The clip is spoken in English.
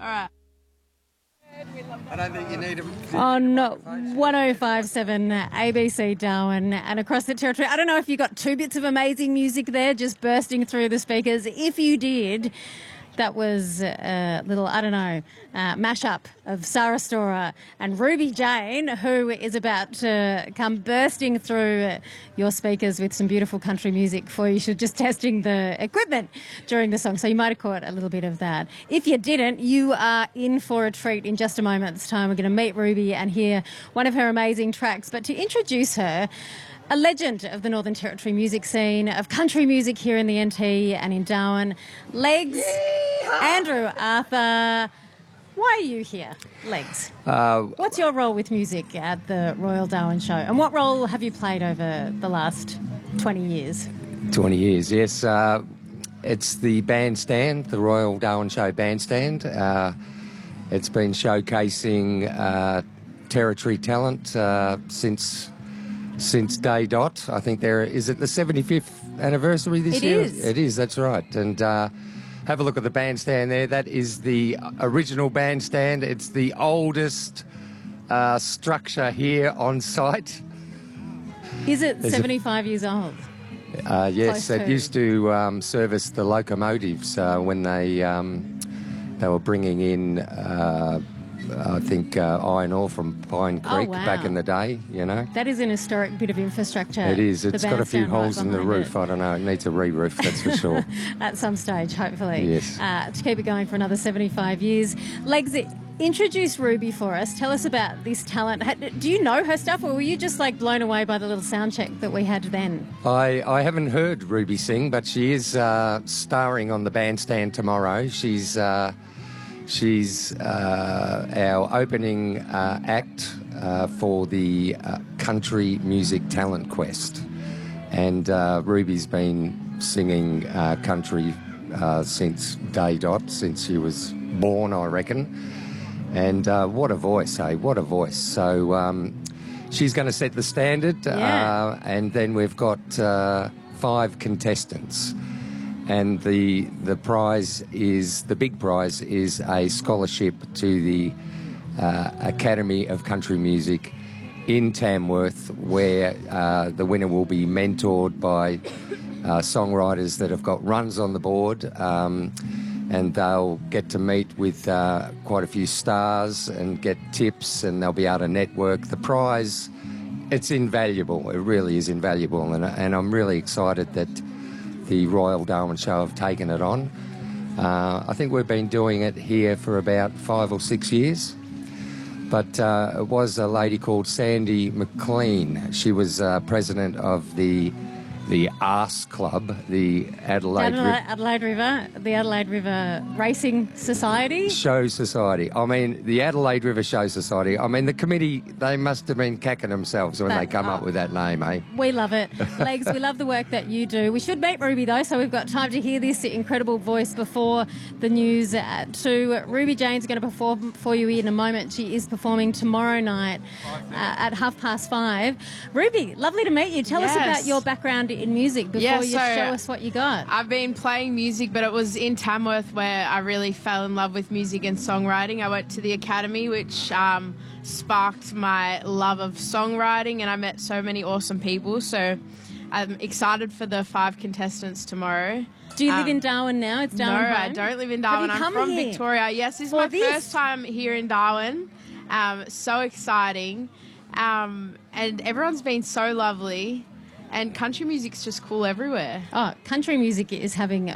All right. I don't think you need them. On 1057 ABC Darwin and across the territory. I don't know if you got two bits of amazing music there just bursting through the speakers. If you did, that was a little, mashup of Sarah Storer and Ruby Jane, who is about to come bursting through your speakers with some beautiful country music for you. She's just testing the equipment during the song, so you might have caught a little bit of that. If you didn't, you are in for a treat in just a moment's time. We're going to meet Ruby and hear one of her amazing tracks. But to introduce her, a legend of the Northern Territory music scene, of country music here in the NT and in Darwin, Legs, Andrew Arthur. Why are you here, Legs? What's your role with music at the Royal Darwin Show? And what role have you played over the last 20 years? 20 years, yes. It's the bandstand, the Royal Darwin Show bandstand. It's been showcasing Territory talent since day dot. I think is it the 75th anniversary this year? It is, that's right. And have a look at the bandstand there. That is the original bandstand. It's the oldest structure here on site. Is it 75 years old? Yes, it used to service the locomotives when they were bringing in I think iron ore from Pine Creek back in the day, you know. That is an historic bit of infrastructure. It is. It's got a few holes in the roof. I don't know. It needs a re-roof, that's for sure. At some stage, hopefully. Yes. To keep it going for another 75 years. Legs, introduce Ruby for us. Tell us about this talent. Do you know her stuff, or were you just like blown away by the little sound check that we had then? I haven't heard Ruby sing, but she is starring on the bandstand tomorrow. She's our opening act for the Country Music Talent Quest. And Ruby's been singing country since day dot, since she was born, I reckon. And what a voice, eh? What a voice. So she's going to set the standard. And then we've got 5 contestants. And the big prize is a scholarship to the Academy of Country Music in Tamworth, where the winner will be mentored by songwriters that have got runs on the board, and they'll get to meet with quite a few stars and get tips, and they'll be able to network. The prize, it's invaluable. It really is invaluable, and I'm really excited that the Royal Darwin Show have taken it on. I think we've been doing it here for about 5 or 6 years. But it was a lady called Sandy McLean. She was president of the ARSE Club, the Adelaide River Racing Society? Show Society. I mean, the Adelaide River Show Society. I mean, the committee, they must have been cacking themselves when they come up with that name, eh? We love it. Legs, we love the work that you do. We should meet Ruby, though, so we've got time to hear this incredible voice before the news at 2. Ruby Jane's going to perform for you in a moment. She is performing tomorrow night at 5:30. Ruby, lovely to meet you. Tell us about your background in music before you show us what you got. I've been playing music, but it was in Tamworth where I really fell in love with music and songwriting. I went to the Academy, which sparked my love of songwriting, and I met so many awesome people. So I'm excited for the 5 contestants tomorrow. Do you live in Darwin now? It's Darwin home? I don't live in Darwin. I'm from Victoria. Yes, this is my first time here in Darwin. So exciting. And everyone's been so lovely. And country music's just cool everywhere. Oh, country music is having